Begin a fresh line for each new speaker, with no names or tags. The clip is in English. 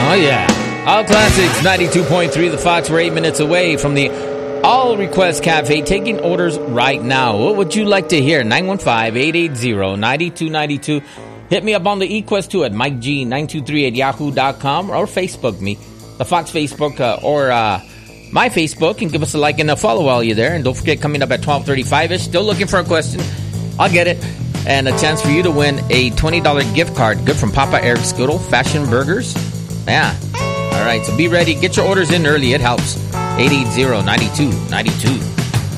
Oh, yeah. All Classics, 92.3 The Fox. We're 8 minutes away from the All Request Cafe, taking orders right now. What would you like to hear? 915-880-9292. Hit me up on the eQuest 2 at MikeG923 at yahoo.com or Facebook me, the Fox Facebook or my Facebook, and give us a like and a follow while you're there. And don't forget, coming up at 12:35ish, still looking for a question. I'll get it. And a chance for you to win a $20 gift card, good from Papa Eric's Good Old Fashioned Burgers. Yeah. All right, so be ready. Get your orders in early. It helps. 880-9292.